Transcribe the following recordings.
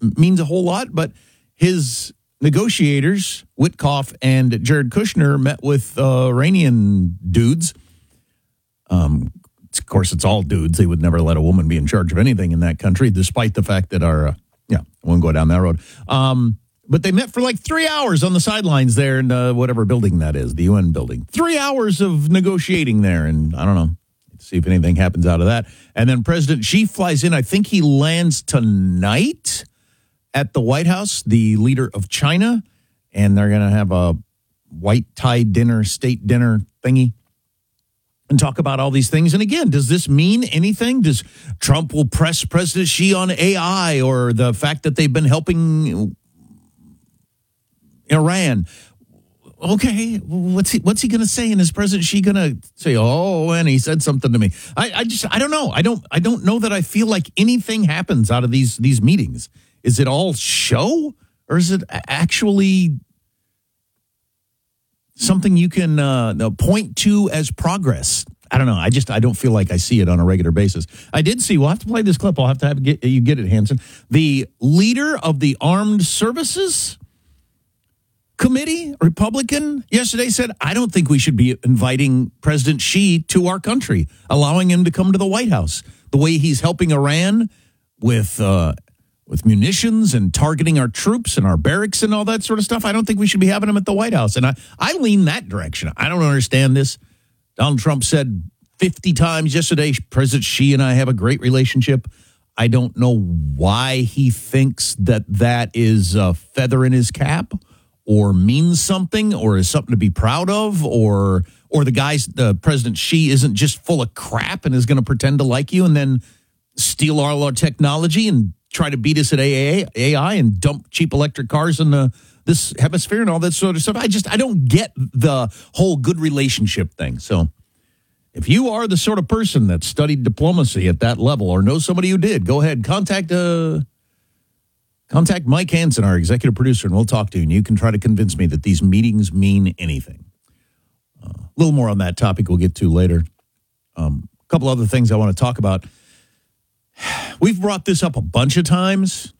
means a whole lot, but his negotiators, Witkoff and Jared Kushner, met with Iranian dudes. Of course, it's all dudes. They would never let a woman be in charge of anything in that country, despite the fact that I won't go down that road. But they met for like 3 hours on the sidelines there in whatever building that is, the UN building. 3 hours of negotiating there, and I don't know. See if anything happens out of that. And then President Xi flies in. I think he lands tonight at the White House, the leader of China, and they're going to have a white tie dinner, state dinner thingy, and talk about all these things. And again, does this mean anything? Does Trump will press President Xi on AI or the fact that they've been helping Iran? Okay, what's he going to say? And is President Xi going to say, "Oh, and he said something to me"? I don't know. I don't know that I feel like anything happens out of these meetings. Is it all show, or is it actually something you can point to as progress? I don't know. I don't feel like I see it on a regular basis. I did see. We'll have to play this clip. I'll have to you get it, Hanson. The leader of the Armed Services Committee, Republican, yesterday said, I don't think we should be inviting President Xi to our country, allowing him to come to the White House. The way he's helping Iran with munitions and targeting our troops and our barracks and all that sort of stuff, I don't think we should be having him at the White House. And I lean that direction. I don't understand this. Donald Trump said 50 times yesterday, President Xi and I have a great relationship. I don't know why he thinks that is a feather in his cap, or means something, or is something to be proud of, or the President Xi isn't just full of crap and is going to pretend to like you and then steal all our technology and try to beat us at AI and dump cheap electric cars in this hemisphere and all that sort of stuff. I don't get the whole good relationship thing. So if you are the sort of person that studied diplomacy at that level or know somebody who did, go ahead, contact Mike Hansen, our executive producer, and we'll talk to you. And you can try to convince me that these meetings mean anything. A little more on that topic we'll get to later. A couple other things I want to talk about. We've brought this up a bunch of times.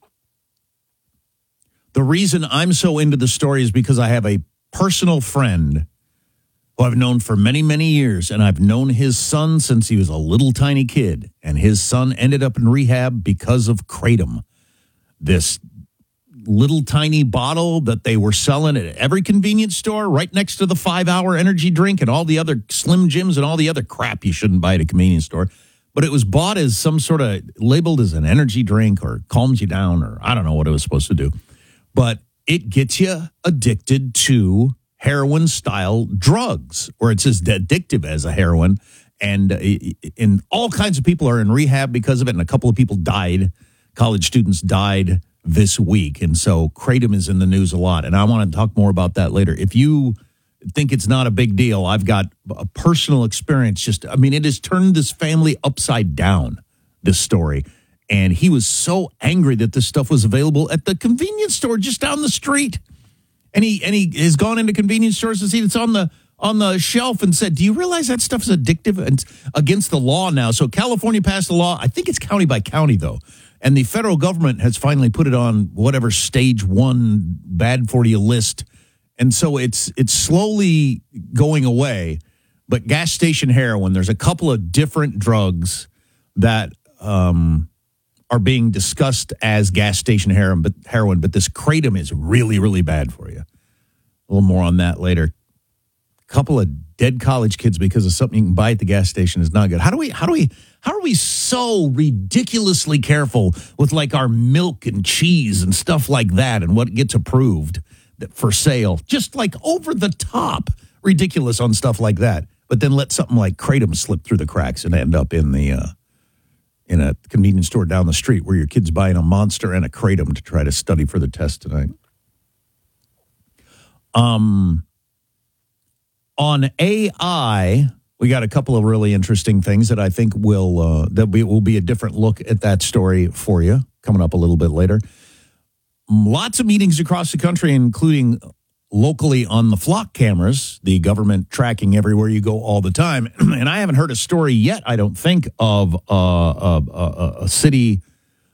The reason I'm so into the story is because I have a personal friend who I've known for many, many years, and I've known his son since he was a little tiny kid, and his son ended up in rehab because of Kratom. This little tiny bottle that they were selling at every convenience store right next to the 5-hour energy drink and all the other Slim Jims and all the other crap you shouldn't buy at a convenience store. But it was bought as some sort of labeled as an energy drink or calms you down, or I don't know what it was supposed to do. But it gets you addicted to heroin-style drugs, or it's as addictive as a heroin. And all kinds of people are in rehab because of it, and a couple of people died. College students died this week, and so Kratom is in the news a lot, and I want to talk more about that later. If you think it's not a big deal, I've got a personal experience. It has turned this family upside down, this story, and he was so angry that this stuff was available at the convenience store just down the street, and he has gone into convenience stores and seen it's on the shelf and said, do you realize that stuff is addictive and against the law now? So California passed a law. I think it's county by county, though. And the federal government has finally put it on whatever stage 1 bad for you list. And so it's slowly going away. But gas station heroin, there's a couple of different drugs that are being discussed as gas station heroin, but this Kratom is really, really bad for you. A little more on that later. A couple of dead college kids because of something you can buy at the gas station is not good. How are we so ridiculously careful with like our milk and cheese and stuff like that and what gets approved for sale? Just like over the top ridiculous on stuff like that. But then let something like Kratom slip through the cracks and end up in a convenience store down the street where your kid's buying a Monster and a Kratom to try to study for the test tonight. On AI, we got a couple of really interesting things that I think will be a different look at that story for you coming up a little bit later. Lots of meetings across the country, including locally on the flock cameras, the government tracking everywhere you go all the time. And I haven't heard a story yet, I don't think, of a city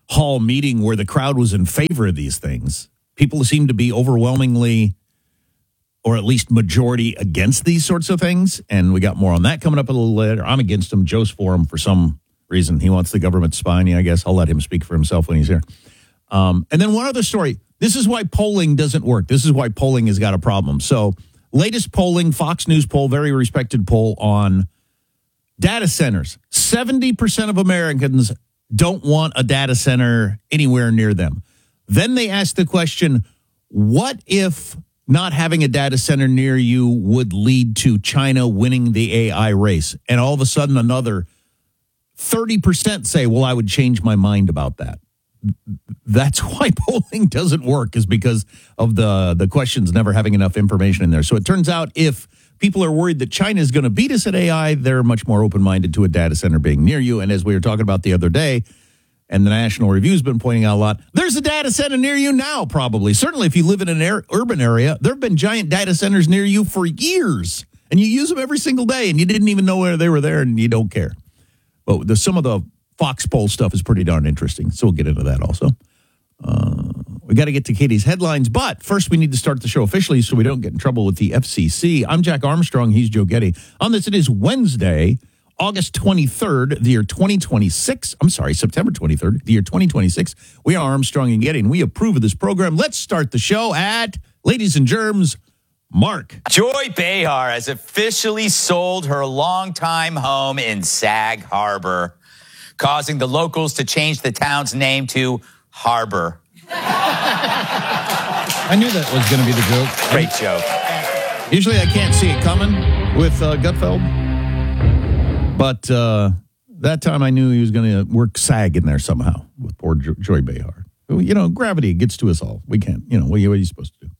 hall meeting where the crowd was in favor of these things. People seem to be overwhelmingly, or at least majority, against these sorts of things. And we got more on that coming up a little later. I'm against them. Joe's for them for some reason. He wants the government spying me, I guess. I'll let him speak for himself when he's here. And then one other story. This is why polling doesn't work. This is why polling has got a problem. So latest polling, Fox News poll, very respected poll on data centers. 70% of Americans don't want a data center anywhere near them. Then they ask the question, what if not having a data center near you would lead to China winning the AI race? And all of a sudden, another 30% say, well, I would change my mind about that. That's why polling doesn't work, is because of the questions never having enough information in there. So it turns out if people are worried that China is going to beat us at AI, they're much more open-minded to a data center being near you. And as we were talking about the other day, and the National Review's been pointing out a lot, there's a data center near you now, probably. Certainly if you live in an urban area, there have been giant data centers near you for years. And you use them every single day, and you didn't even know where they were there, and you don't care. But some of the Fox poll stuff is pretty darn interesting, so we'll get into that also. We got to get to Katie's headlines, but first we need to start the show officially so we don't get in trouble with the FCC. I'm Jack Armstrong. He's Joe Getty. On this, it is Wednesday, August 23rd, the year 2026. I'm sorry, September 23rd, the year 2026. We are Armstrong and Getty, and we approve of this program. Let's start the show at Ladies and Germs, Mark. Joy Behar has officially sold her longtime home in Sag Harbor, causing the locals to change the town's name to Harbor. I knew that was going to be the joke. Great joke. Usually I can't see it coming with Gutfeld. But that time I knew he was going to work SAG in there somehow with poor Joy Behar. You know, gravity gets to us all. We can't, what are you supposed to do?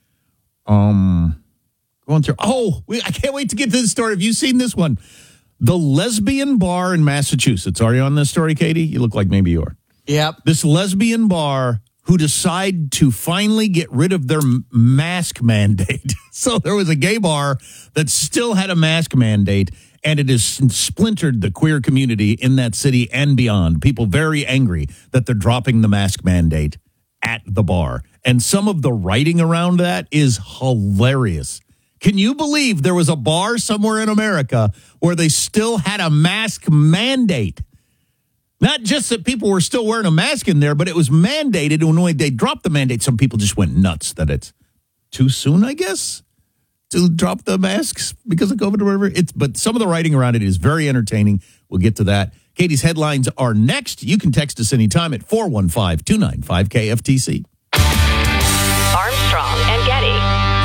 Going through. I can't wait to get to this story. Have you seen this one? The lesbian bar in Massachusetts. Are you on this story, Katie? You look like maybe you are. Yep. This lesbian bar who decide to finally get rid of their mask mandate. So there was a gay bar that still had a mask mandate, and it has splintered the queer community in that city and beyond. People very angry that they're dropping the mask mandate at the bar. And some of the writing around that is hilarious. Can you believe there was a bar somewhere in America where they still had a mask mandate? Not just that people were still wearing a mask in there, but it was mandated. And when they dropped the mandate, some people just went nuts that it's too soon, I guess, to drop the masks because of COVID or whatever. But some of the writing around it is very entertaining. We'll get to that. Katie's headlines are next. You can text us anytime at 415-295-KFTC. Armstrong and Getty.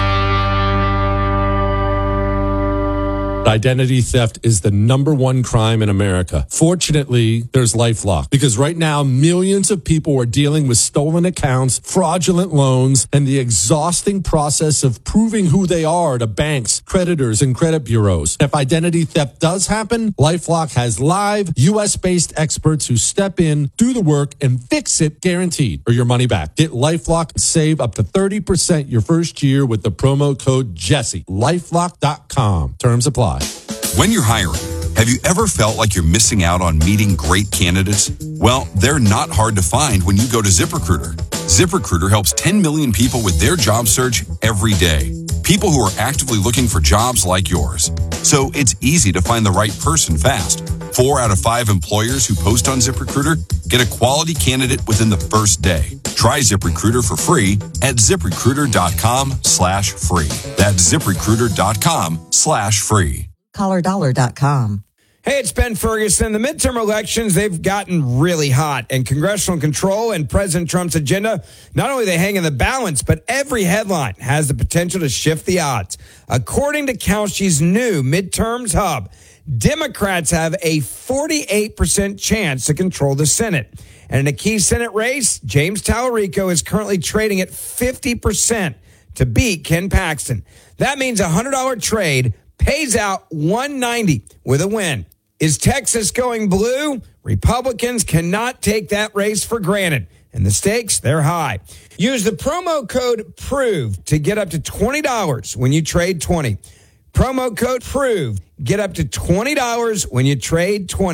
Identity theft is the number one crime in America. Fortunately, there's LifeLock, because right now millions of people are dealing with stolen accounts, fraudulent loans, and the exhausting process of proving who they are to banks, creditors, and credit bureaus. If identity theft does happen, LifeLock has live US-based experts who step in, do the work, and fix it guaranteed, or your money back. Get LifeLock and save up to 30% your first year with the promo code Jesse. LifeLock.com. Terms apply. When you're hiring, have you ever felt like you're missing out on meeting great candidates? Well, they're not hard to find when you go to ZipRecruiter. ZipRecruiter helps 10 million people with their job search every day. People who are actively looking for jobs like yours. So it's easy to find the right person fast. 4 out of 5 employers who post on ZipRecruiter get a quality candidate within the first day. Try ZipRecruiter for free at ZipRecruiter.com/free. That's ZipRecruiter.com/free. CollarDollar.com. Hey, it's Ben Ferguson. The midterm elections, they've gotten really hot, and congressional control and President Trump's agenda, not only they hang in the balance, but every headline has the potential to shift the odds. According to Kalshi's new Midterms Hub, Democrats have a 48% chance to control the Senate. And in a key Senate race, James Tallarico is currently trading at 50% to beat Ken Paxton. That means a $100 trade pays out $190 with a win. Is Texas going blue? Republicans cannot take that race for granted, and the stakes, they're high. Use the promo code PROVE to get up to $20 when you trade 20. Promo code PROVE. Get up to $20 when you trade 20.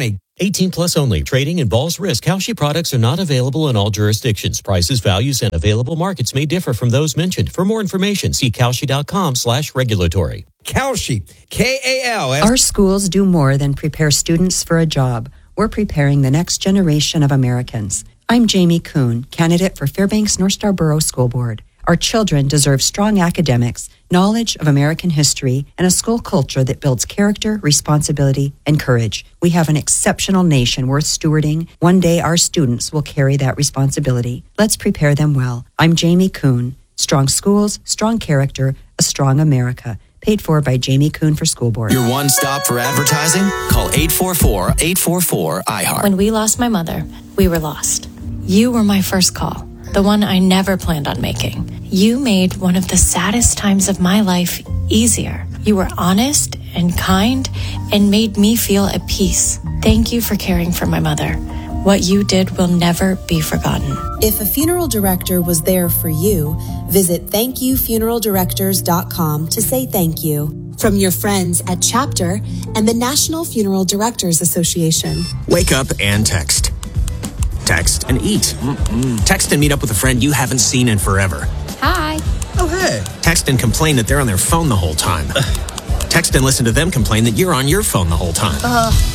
18 plus only. Trading involves risk. Kalshi products are not available in all jurisdictions. Prices, values, and available markets may differ from those mentioned. For more information, see Kalshi.com/regulatory. Kalshi, K-A-L-S. Our schools do more than prepare students for a job. We're preparing the next generation of Americans. I'm Jamie Kuhn, candidate for Fairbanks North Star Borough School Board. Our children deserve strong academics, knowledge of American history, and a school culture that builds character, responsibility, and courage. We have an exceptional nation worth stewarding. One day our students will carry that responsibility. Let's prepare them well. I'm Jamie Kuhn. Strong schools, strong character, a strong America. Paid for by Jamie Kuhn for School Board. Your one stop for advertising? Call 844-844-IHEART. When we lost my mother, we were lost. You were my first call, the one I never planned on making. You made one of the saddest times of my life easier. You were honest and kind and made me feel at peace. Thank you for caring for my mother. What you did will never be forgotten. If a funeral director was there for you, visit thankyoufuneraldirectors.com to say thank you. From your friends at Chapter and the National Funeral Directors Association. Wake up and text. Text and eat. Text and meet up with a friend you haven't seen in forever. Hi. Oh, hey. Text and complain that they're on their phone the whole time. Text and listen to them complain that you're on your phone the whole time.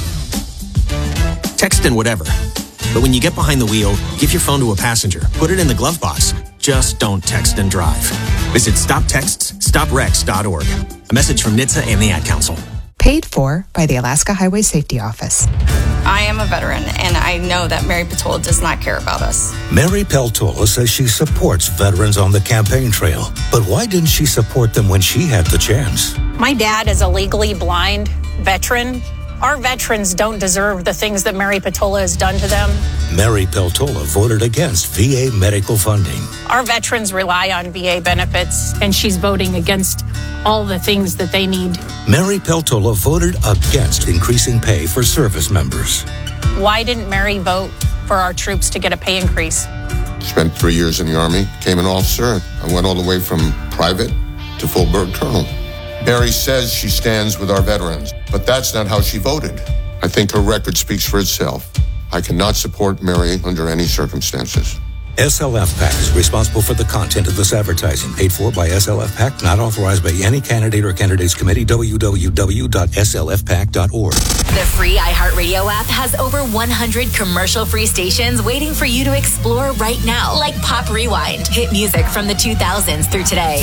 Text and whatever. But when you get behind the wheel, give your phone to a passenger. Put it in the glove box. Just don't text and drive. Visit StopTextsStopWrecks.org. A message from NHTSA and the Ad Council. Paid for by the Alaska Highway Safety Office. I am a veteran, and I know that Mary Peltola does not care about us. Mary Peltola says she supports veterans on the campaign trail. But why didn't she support them when she had the chance? My dad is a legally blind veteran. Our veterans don't deserve the things that Mary Peltola has done to them. Mary Peltola voted against VA medical funding. Our veterans rely on VA benefits, and she's voting against all the things that they need. Mary Peltola voted against increasing pay for service members. Why didn't Mary vote for our troops to get a pay increase? Spent 3 years in the Army, became an officer. I went all the way from private to full-bird colonel. Mary says she stands with our veterans, but that's not how she voted. I think her record speaks for itself. I cannot support Mary under any circumstances. SLF PAC is responsible for the content of this advertising. Paid for by SLF PAC, not authorized by any candidate or candidates committee. www.slfpac.org. The free iHeartRadio app has over 100 commercial-free stations waiting for you to explore right now, like Pop Rewind, hit music from the 2000s through today.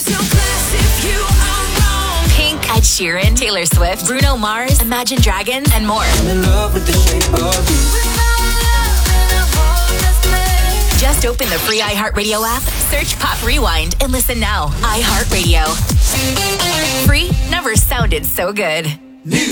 Pink, Ed Sheeran, Taylor Swift, Bruno Mars, Imagine Dragons, and more. I'm in love with the shape of you. Just open the free iHeartRadio app, search Pop Rewind, and listen now. iHeartRadio. Free never sounded so good.